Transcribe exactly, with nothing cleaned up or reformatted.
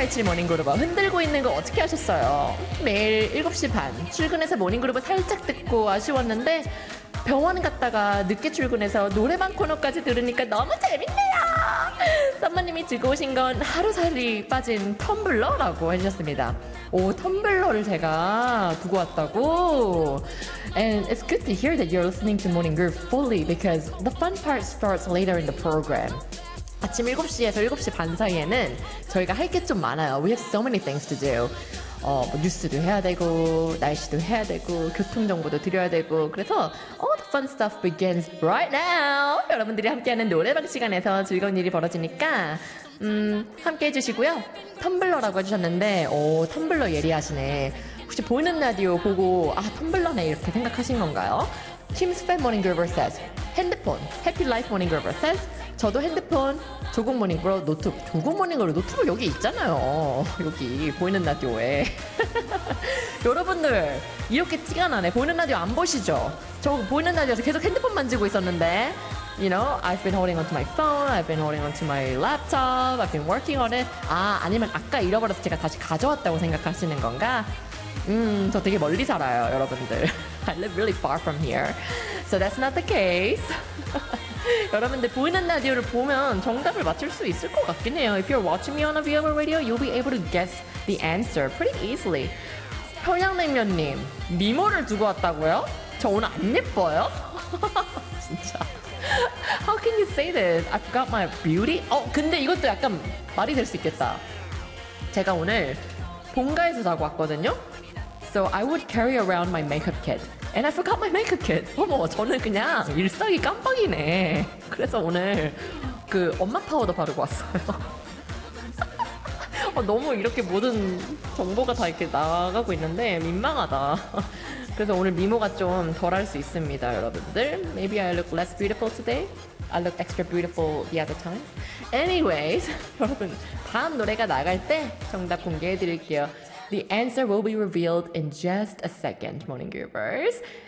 일칠팔칠 모닝그룹 흔들고 있는 거 어떻게 하셨어요? 매일 일곱 시 반 출근해서 모닝그룹을 살짝 듣고 아쉬웠는데 병원 갔다가 늦게 출근해서 노래방 코너까지 들으니까 너무 재밌네요. 썸머님이 즐거우신 건 하루살이 빠진 텀블러라고 해주셨습니다. 오, 텀블러를 제가 두고 왔다고? And it's good to hear that you're listening to Morning Groove fully because the fun part starts later in the program. 아침 일곱 시에서 일곱 시 반 사이에는 저희가 할 게 좀 많아요. We have so many things to do. 어, 뭐 뉴스도 해야 되고, 날씨도 해야 되고, 교통정보도 드려야 되고, 그래서 all the fun stuff begins right now. 여러분들이 함께하는 노래방 시간에서 즐거운 일이 벌어지니까 음, 함께 해주시고요. 텀블러라고 해주셨는데, 오, 텀블러 예리하시네. 혹시 보이는 라디오 보고 아, 텀블러네 이렇게 생각하신 건가요? Kim's Fan Morning Groove says 핸드폰, Happy Life Morning Groove says 저도 핸드폰, 조국 모닝그룹 노트북, 조국 모닝그룹 노트북 여기 있잖아요. 여기 보이는 라디오에. 여러분들 이렇게 티가 나네. 보이는 라디오 안 보시죠? 저 보이는 라디오에서 계속 핸드폰 만지고 있었는데 You know, I've been holding onto my phone, I've been holding onto my laptop, I've been working on it. 아, 아니면 아까 잃어버려서 제가 다시 가져왔다고 생각하시는 건가? 음, 저 되게 멀리 살아요, 여러분들. I live really far from here. So that's not the case. 여러분들 보이는 라디오를 보면 정답을 맞출 수 있을 것 같긴 해요. If you're watching me on a viewable radio, you'll be able to guess the answer pretty easily. 평양냉면님, 미모를 두고 왔다고요? 저 오늘 안 예뻐요? 진짜. How can you say this? I forgot my beauty? 어, 근데 이것도 약간 말이 될 수 있겠다. 제가 오늘 본가에서 자고 왔거든요? So I would carry around my makeup kit. And I forgot my makeup kit. 어머, 저는 그냥 일상이 깜빡이네. 그래서 오늘 그 엄마 파우더 바르고 왔어요. 어, 너무 이렇게 모든 정보가 다 이렇게 나가고 있는데 민망하다. 그래서 오늘 미모가 좀 덜할 수 있습니다, 여러분들. Maybe I look less beautiful today. I look extra beautiful the other time. Anyways, 여러분 다음 노래가 나갈 때 정답 공개해 드릴게요. The answer will be revealed in just a second, Morning Groovers.